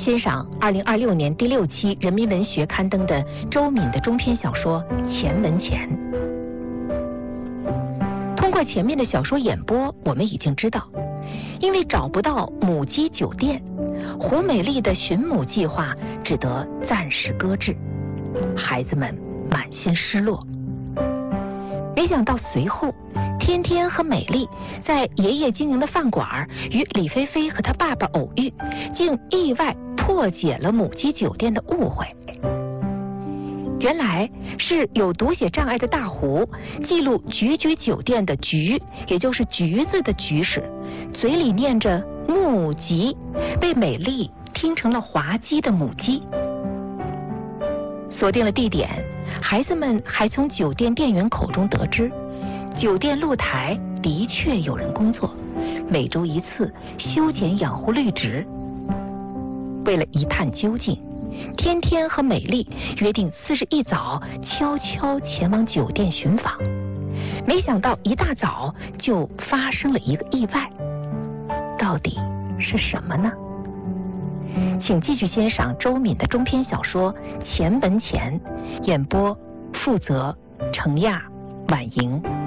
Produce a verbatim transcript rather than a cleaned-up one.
欣赏二零二六年第六期《人民文学》刊登的周敏的中篇小说《前门前》。通过前面的小说演播，我们已经知道，因为找不到母鸡酒店，胡美丽的寻母计划只得暂时搁置，孩子们满心失落。没想到随后，天天和美丽在爷爷经营的饭馆与李菲菲和他爸爸偶遇，竟意外破解了母鸡酒店的误会。原来是有读写障碍的大胡记录菊菊酒店的菊，也就是橘子的橘时，嘴里念着母鸡，被美丽听成了滑稽的母鸡。锁定了地点，孩子们还从酒店店员口中得知，酒店露台的确有人工作，每周一次修剪养护绿植。为了一探究竟，天天和美丽约定次日一早悄悄前往酒店寻访。没想到一大早就发生了一个意外，到底是什么呢？请继续欣赏周敏的中篇小说《前门前》，演播负责程亚、婉莹。